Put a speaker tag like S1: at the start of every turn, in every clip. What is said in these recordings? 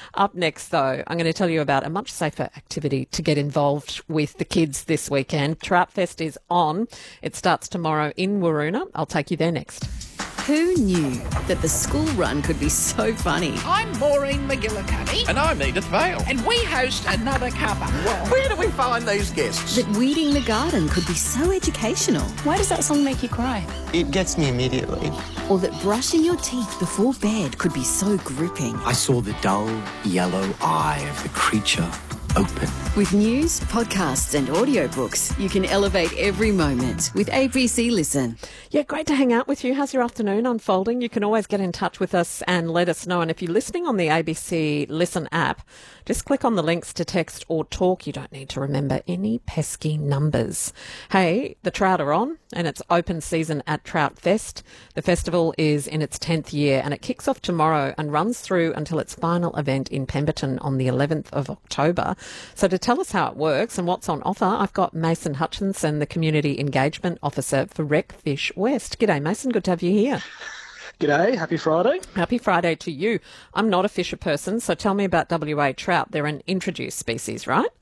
S1: Up next, though, I'm going to tell you about a much safer activity to get involved with the kids this weekend. Trout Fest is on. It starts tomorrow in Waroona. I'll take you there next.
S2: Who knew that the school run could be so funny?
S3: I'm Maureen McGillicuddy.
S4: And I'm Edith Vale.
S3: And we host Another Cuppa.
S4: Where do we find these guests?
S2: That weeding the garden could be so educational.
S5: Why does that song make you cry?
S6: It gets me immediately.
S2: Or that brushing your teeth before bed could be so gripping.
S6: I saw the dull yellow eye of the creature open.
S2: With news, podcasts and audiobooks, you can elevate every moment with ABC Listen.
S1: Yeah, great to hang out with you. How's your afternoon unfolding? You can always get in touch with us and let us know. And if you're listening on the ABC Listen app, just click on the links to text or talk. You don't need to remember any pesky numbers. Hey, the trout are on and it's open season at Trout Fest. The festival is in its 10th year and it kicks off tomorrow and runs through until its final event in Pemberton on the 11th of October. So to tell us how it works and what's on offer, I've got Mason Hutchinson, the Community Engagement Officer for Rec Fish West. G'day, Mason. Good to have you here.
S7: G'day. Happy Friday.
S1: Happy Friday to you. I'm not a fisher person, so tell me about WA trout. They're an introduced species, right?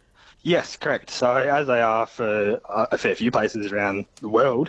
S7: Yes, correct. So as they are for a fair few places around the world,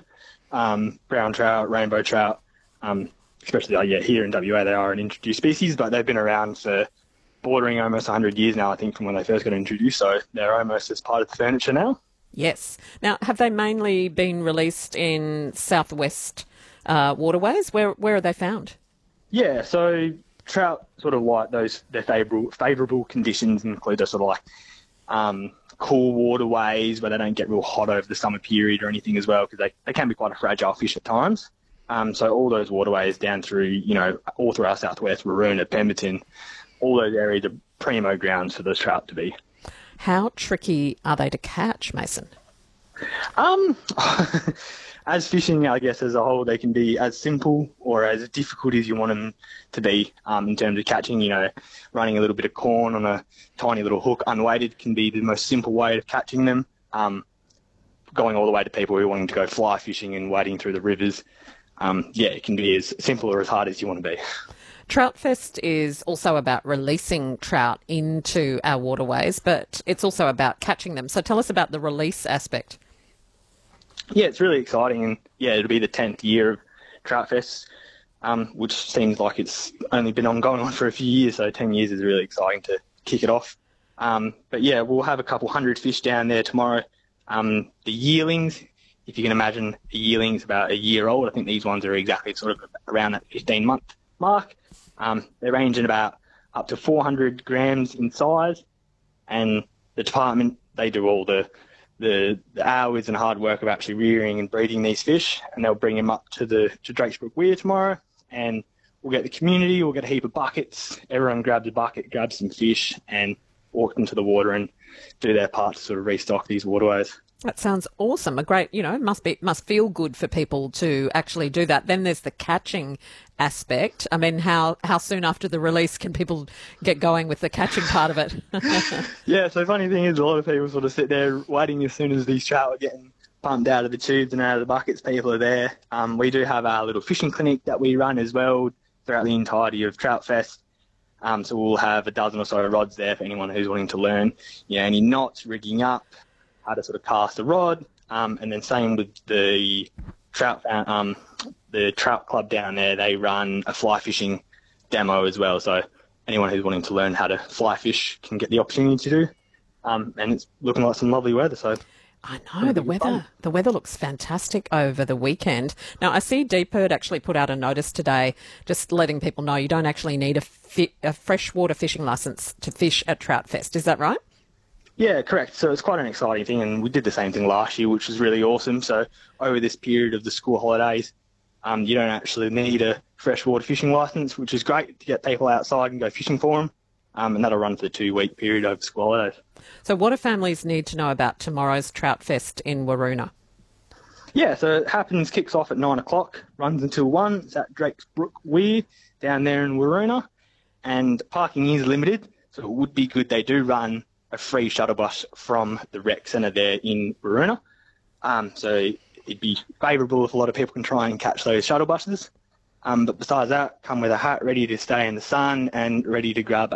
S7: brown trout, rainbow trout, especially here in WA, they are an introduced species, but they've been around for bordering almost 100 years now, I think, from when they first got introduced. So they're almost as part of the furniture now.
S1: Yes. Now, have they mainly been released in southwest waterways? Where are they found?
S7: Yeah, so trout sort of like their favourable conditions include a sort of like cool waterways where they don't get real hot over the summer period or anything as well, because they can be quite a fragile fish at times. So all those waterways down through, all through our southwest, Waroona, Pemberton, all those areas are primo grounds for those trout to be.
S1: How tricky are they to catch, Mason?
S7: As fishing, I guess, as a whole, they can be as simple or as difficult as you want them to be in terms of catching. Running a little bit of corn on a tiny little hook unweighted can be the most simple way of catching them. Going all the way to people who are wanting to go fly fishing and wading through the rivers, it can be as simple or as hard as you want to be.
S1: Trout Fest is also about releasing trout into our waterways, but it's also about catching them. So tell us about the release aspect.
S7: Yeah, it's really exciting, and it'll be the 10th year of Trout Fest, which seems like it's only been going on for a few years, so 10 years is really exciting to kick it off. We'll have a couple hundred fish down there tomorrow. The yearlings, if you can imagine, a yearling's about a year old. I think these ones are exactly sort of around that 15-month mark. They're ranging about up to 400 grams in size, and the department, they do all the hours and hard work of actually rearing and breeding these fish, and they'll bring them up to Drakes Brook Weir tomorrow, and we'll get the community, we'll get a heap of buckets, everyone grabs a bucket, grabs some fish and walk them to the water and do their part to sort of restock these waterways.
S1: That sounds awesome. A great, must feel good for people to actually do that. Then there's the catching aspect. I mean, how soon after the release can people get going with the catching part of it?
S7: Yeah, so funny thing is a lot of people sort of sit there waiting as soon as these trout are getting pumped out of the tubes and out of the buckets. People are there. We do have our little fishing clinic that we run as well throughout the entirety of Trout Fest. So we'll have a dozen or so rods there for anyone who's wanting to learn, any knots, rigging up, how to sort of cast a rod, and then same with the trout club down there. They run a fly fishing demo as well. So anyone who's wanting to learn how to fly fish can get the opportunity to do. And it's looking like some lovely weather. So
S1: I know the weather looks fantastic over the weekend. Now I see Deep Bird actually put out a notice today, just letting people know you don't actually need a freshwater fishing license to fish at Trout Fest. Is that right?
S7: Yeah, correct. So it's quite an exciting thing, and we did the same thing last year, which was really awesome. So over this period of the school holidays, you don't actually need a freshwater fishing license, which is great to get people outside and go fishing for them. And that'll run for the 2-week period over school holidays. So
S1: what do families need to know about tomorrow's Trout Fest in Waroona?
S7: Yeah, so it kicks off at 9 o'clock, runs until 1. It's at Drakes Brook Weir down there in Waroona. And parking is limited, so it would be good. They do run a free shuttle bus from the rec centre there in Waroona. So it'd be favourable if a lot of people can try and catch those shuttle buses. But besides that, come with a hat ready to stay in the sun and ready to grab